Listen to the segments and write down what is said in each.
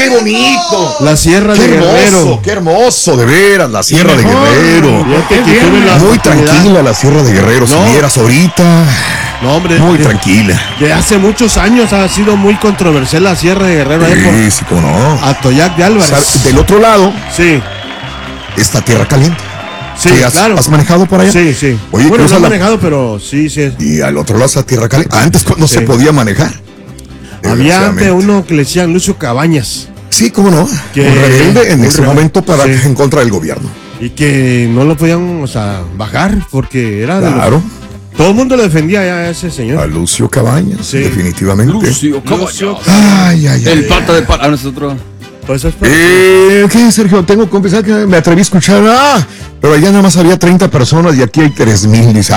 qué bonito! La Sierra de Guerrero. Qué hermoso, de veras, la Sierra de Guerrero. Muy tranquila la Sierra de Guerrero, si vieras ahorita. No, hombre. Muy tranquila. De hace muchos años ha sido muy controversial la Sierra de Guerrero. Sí, cómo no. Atoyac de Álvarez. O sea, del otro lado. Sí. Está Tierra Caliente. Sí, claro. ¿Has manejado por allá? Sí, sí. Oye, bueno, no he manejado, pero sí. Y al otro lado está Tierra Caliente. Antes, cuando se podía manejar. Había antes uno que le decían Lucio Cabañas. Sí, cómo no. Que un rebelde en ese momento en contra del gobierno. Y que no lo podían, bajar porque era claro. Todo el mundo le defendía a ese señor. A Lucio Cabañas, definitivamente. Lucio Cabañas. Ay. El pata de para nosotros. ¿Qué, Sergio? Tengo que confesar que me atreví a escuchar. Pero allá nada más había 30 personas y aquí hay 3,000. Dice,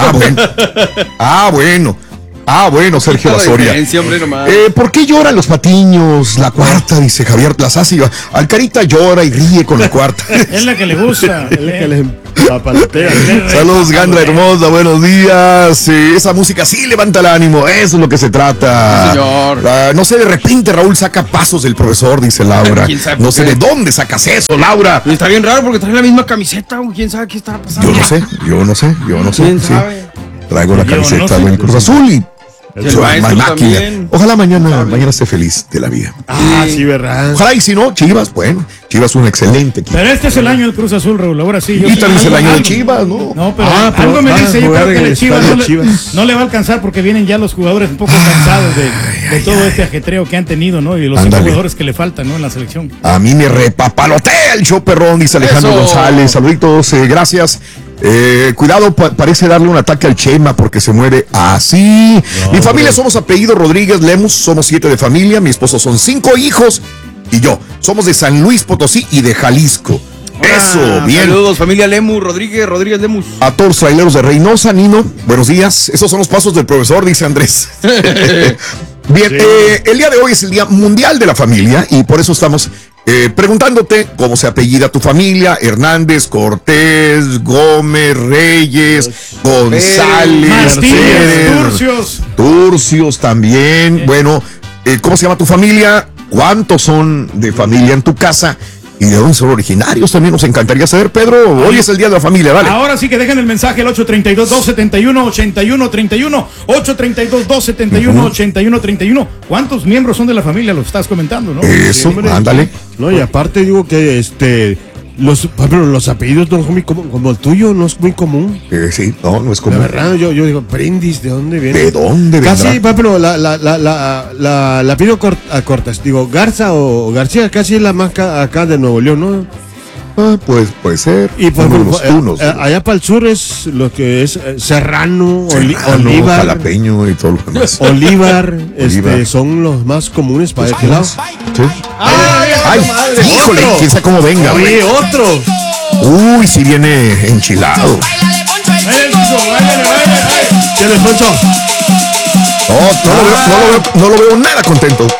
bueno, Sergio Basoria. ¿Por qué lloran los patiños? La cuarta, dice Javier Plazacio. Alcarita llora y ríe con la cuarta. Es la que le gusta. Es la que le papalotea. Saludos, Gandra hermosa, buenos días. Esa música sí levanta el ánimo, eso es lo que se trata. Sí, señor. No sé, de repente Raúl saca pasos del profesor, dice Laura. No sé de dónde sacas eso, Laura. Y está bien raro porque trae la misma camiseta, quién sabe qué está pasando. Yo no sé. ¿Quién sabe? Traigo la camiseta del Cruz Azul y ojalá mañana esté feliz de la vida. Sí, verdad. Ojalá, y si no, Chivas, bueno, Chivas un excelente equipo. Pero este es el año del Cruz Azul, Raúl, ahora sí. Y también es el año de Chivas, ¿no? No, pero algo me dice, yo creo que el Chivas no le va a alcanzar porque vienen ya los jugadores un poco cansados de todo este ajetreo que han tenido, ¿no? Y los jugadores que le faltan, ¿no? En la selección. A mí me repapalotea el show perrón, dice Alejandro González. Saluditos, gracias. Cuidado, parece darle un ataque al Chema porque se muere así. Mi familia somos apellido Rodríguez Lemus, somos 7 de familia, mi esposo son 5 hijos y yo. Somos de San Luis Potosí y de Jalisco. Eso, bien. Saludos, familia Lemus, Rodríguez Lemus. A todos los traileros de Reynosa, Nino, buenos días. Esos son los pasos del profesor, dice Andrés. Bien, el día de hoy es el Día Mundial de la Familia y por eso estamos preguntándote cómo se apellida tu familia: Hernández, Cortés, Gómez, Reyes, González, Turcios también. Bueno, ¿cómo se llama tu familia? ¿Cuántos son de familia en tu casa? ¿Y de dónde son originarios? También nos encantaría saber, Pedro. Hoy es el Día de la Familia, dale. Ahora sí que dejen el mensaje al 832-271-8131. 832-271-8131. ¿Cuántos miembros son de la familia? Lo estás comentando, ¿no? Eso, ándale. No, y aparte digo que los apellidos no son muy comunes, como el tuyo no es muy común. Sí, no es común. La verdad, yo digo, Prendis, ¿de dónde viene? ¿De dónde vendrá? Casi, pero la pido cortas. Digo, Garza o García, casi es la más acá de Nuevo León, ¿no? Pues puede ser. Y por allá para el sur es lo que es Serrano, Olivar, Jalapeño y todo lo demás. Olivar, son los más comunes para este lado. Sí. Ay, híjole, quién sabe cómo venga. Oye, otro. Uy, si viene enchilado. No lo veo nada contento.